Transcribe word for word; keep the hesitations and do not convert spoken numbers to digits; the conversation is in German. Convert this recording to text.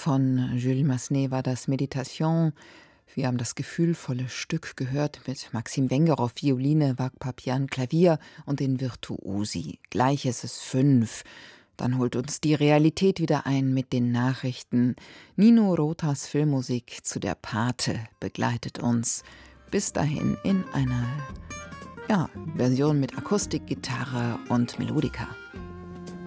Von Jules Massenet war das Meditation. Wir haben das gefühlvolle Stück gehört mit Maxim Wengerow, Violine, Vak Papian, Klavier und den Virtuosi. Gleich ist es fünf. Dann holt uns die Realität wieder ein mit den Nachrichten. Nino Rotas Filmmusik zu der Pate begleitet uns bis dahin in einer ja, Version mit Akustikgitarre und Melodika.